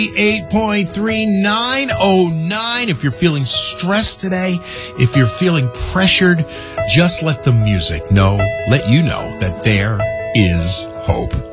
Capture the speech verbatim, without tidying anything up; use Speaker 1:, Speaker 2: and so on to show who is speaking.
Speaker 1: eight point three nine oh nine. If you're feeling stressed today, if you're feeling pressured, just let the music know, let you know that there is hope.